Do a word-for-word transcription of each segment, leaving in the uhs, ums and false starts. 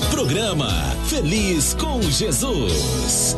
Programa Feliz com Jesus.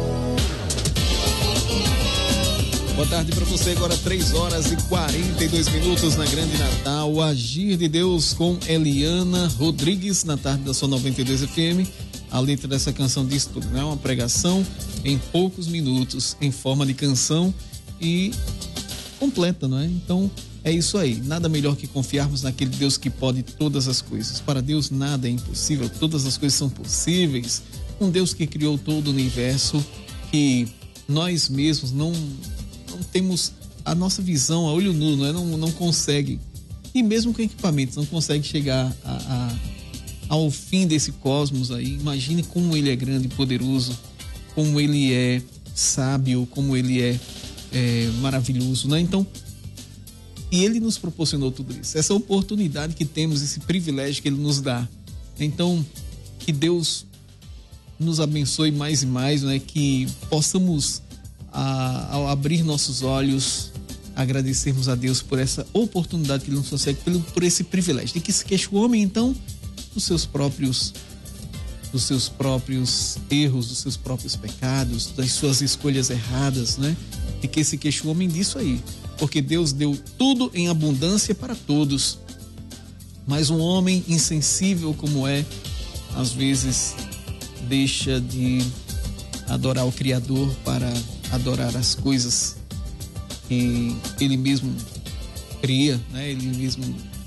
Boa tarde para você, agora três horas e quarenta e dois minutos na Grande Natal. O Agir de Deus com Eliana Rodrigues na tarde da sua noventa e dois F M. A letra dessa canção diz tudo, né? Uma pregação em poucos minutos, em forma de canção e completa, não é? Então é isso aí, nada melhor que confiarmos naquele Deus que pode todas as coisas. Para Deus nada é impossível, todas as coisas são possíveis. Um Deus que criou todo o universo, que nós mesmos não, não temos a nossa visão a olho nu, não, é? não, não consegue, e mesmo com equipamentos, não consegue chegar a, a, ao fim desse cosmos aí. Imagine como ele é grande e poderoso, como ele é sábio, como ele é, é maravilhoso, né? Então, e ele nos proporcionou tudo isso, essa oportunidade que temos, esse privilégio que ele nos dá. Então, que Deus nos abençoe mais e mais, né? Que possamos, a, ao abrir nossos olhos, agradecermos a Deus por essa oportunidade que ele nos concede, por, por esse privilégio. De que se queixa o homem, então, dos seus próprios, dos seus próprios erros, dos seus próprios pecados, das suas escolhas erradas, né? De que se queixa o homem disso aí. Porque Deus deu tudo em abundância para todos. Mas um homem insensível como é, às vezes deixa de adorar o Criador para adorar as coisas que ele mesmo cria, né? Ele mesmo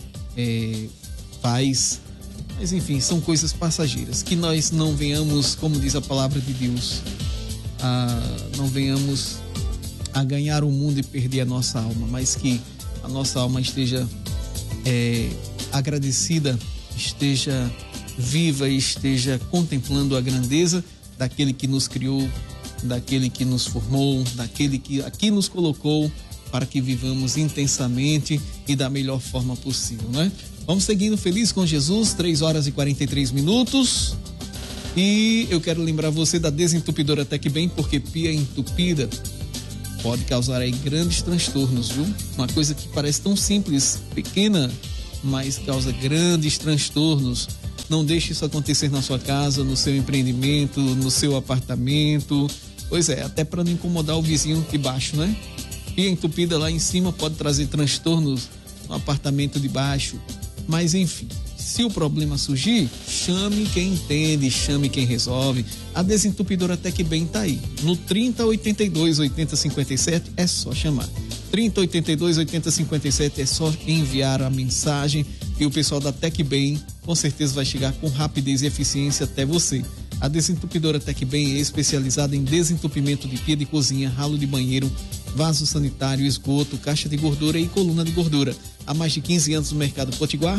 é, faz. Mas enfim, são coisas passageiras. Que nós não venhamos, como diz a palavra de Deus, a, não venhamos a ganhar o mundo e perder a nossa alma, mas que a nossa alma esteja é, agradecida, esteja viva e esteja contemplando a grandeza daquele que nos criou, daquele que nos formou, daquele que aqui nos colocou para que vivamos intensamente e da melhor forma possível, né? Vamos seguindo Feliz com Jesus, três horas e quarenta e três minutos. E eu quero lembrar você da desentupidora TecBem, porque pia entupida pode causar aí grandes transtornos, viu? Uma coisa que parece tão simples, pequena, mas causa grandes transtornos. Não deixe isso acontecer na sua casa, no seu empreendimento, no seu apartamento. Pois é, até para não incomodar o vizinho de baixo, né? Pia entupida lá em cima pode trazer transtornos no apartamento de baixo. Mas enfim, se o problema surgir, chame quem entende, chame quem resolve. A desentupidora TecBem tá aí. No trinta, oitenta e dois, oitenta, cinquenta e sete é só chamar. trinta, oitenta e dois, oitenta, cinquenta e sete é só enviar a mensagem e o pessoal da TecBem com certeza vai chegar com rapidez e eficiência até você. A desentupidora TecBem é especializada em desentupimento de pia de cozinha, ralo de banheiro, vaso sanitário, esgoto, caixa de gordura e coluna de gordura. Há mais de quinze anos no mercado potiguar.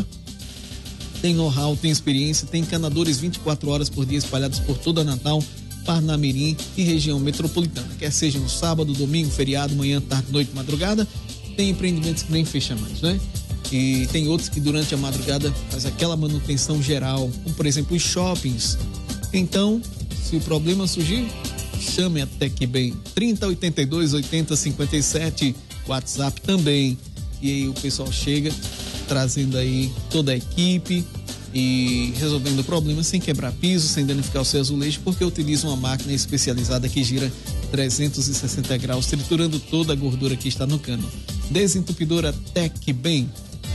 Tem know-how, tem experiência, tem encanadores vinte e quatro horas por dia espalhados por toda Natal, Parnamirim e região metropolitana. Quer seja no sábado, domingo, feriado, manhã, tarde, noite, madrugada, tem empreendimentos que nem fecha mais, né? E tem outros que durante a madrugada faz aquela manutenção geral, como por exemplo os shoppings. Então, se o problema surgir, chame a TecBem. trinta, oitenta e dois, oitenta, cinquenta e sete, WhatsApp também. E aí o pessoal chega trazendo aí toda a equipe e resolvendo o problema sem quebrar piso, sem danificar o seu azulejo, porque utiliza uma máquina especializada que gira trezentos e sessenta graus, triturando toda a gordura que está no cano. Desentupidora TecBem.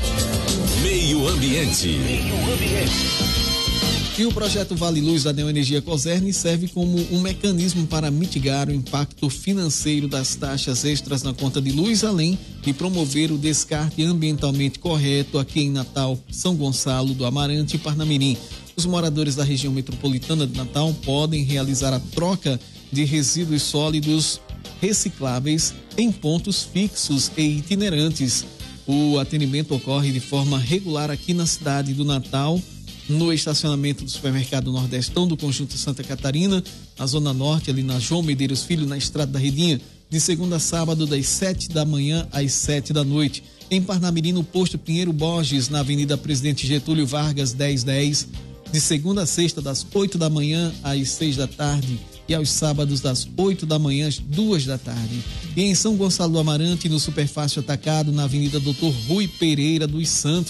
Meio Ambiente. Meio Ambiente. E o projeto Vale Luz da Neoenergia Coserne serve como um mecanismo para mitigar o impacto financeiro das taxas extras na conta de luz, além de promover o descarte ambientalmente correto aqui em Natal, São Gonçalo do Amarante e Parnamirim. Os moradores da região metropolitana de Natal podem realizar a troca de resíduos sólidos recicláveis em pontos fixos e itinerantes. O atendimento ocorre de forma regular aqui na cidade do Natal, no estacionamento do supermercado Nordestão do Conjunto Santa Catarina, na Zona Norte, ali na João Medeiros Filho, na Estrada da Redinha, de segunda a sábado, das sete da manhã às sete da noite. Em Parnamirim, no posto Pinheiro Borges, na Avenida Presidente Getúlio Vargas, dez dez, de segunda a sexta, das oito da manhã às seis da tarde, e aos sábados, das oito da manhã às duas da tarde. E em São Gonçalo do Amarante, no Superfácil Atacado, na Avenida Doutor Rui Pereira dos Santos,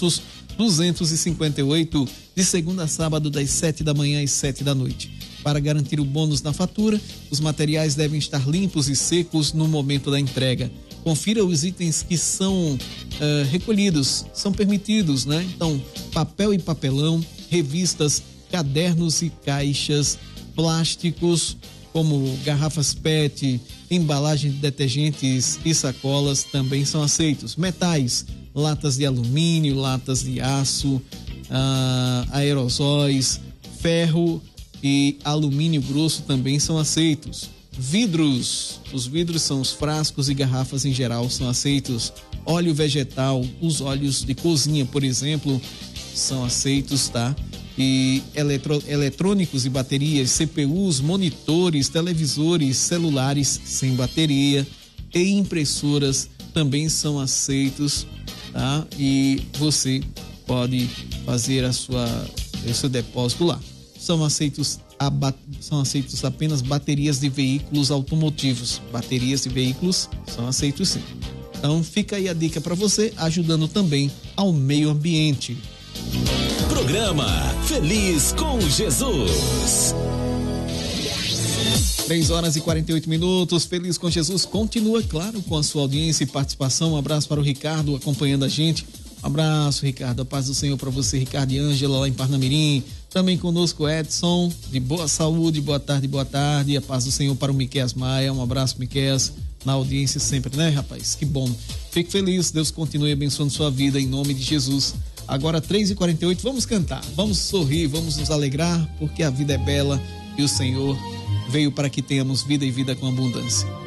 duzentos e cinquenta e oito, de segunda a sábado, das sete da manhã às sete da noite. Para garantir o bônus na fatura, os materiais devem estar limpos e secos no momento da entrega. Confira os itens que são uh, recolhidos, são permitidos, né? Então, papel e papelão, revistas, cadernos e caixas, plásticos, como garrafas P E T, embalagem de detergentes e sacolas também são aceitos. Metais, latas de alumínio, latas de aço, uh, aerosóis, ferro e alumínio grosso também são aceitos. Vidros, os vidros são os frascos e garrafas em geral são aceitos. Óleo vegetal, os óleos de cozinha, por exemplo, são aceitos, tá? E eletro, eletrônicos e baterias, C P Us, monitores, televisores, celulares sem bateria e impressoras também são aceitos, tá? E você pode fazer a sua, o seu depósito lá. São aceitos, são aceitos apenas baterias de veículos automotivos. Baterias de veículos são aceitos sim. Então fica aí a dica para você, ajudando também ao meio ambiente. Programa Feliz com Jesus. três horas e quarenta e oito minutos. Feliz com Jesus continua, claro, com a sua audiência e participação. Um abraço para o Ricardo acompanhando a gente. Um abraço, Ricardo. A paz do Senhor para você, Ricardo e Ângela, lá em Parnamirim. Também conosco Edson, de boa saúde, boa tarde, boa tarde. A paz do Senhor para o Miqueias Maia. Um abraço, Miqueias, na audiência sempre, né, rapaz? Que bom. Fico feliz, Deus continue abençoando sua vida em nome de Jesus. Agora, três e quarenta e oito, vamos cantar, vamos sorrir, vamos nos alegrar, porque a vida é bela e o Senhor veio para que tenhamos vida e vida com abundância.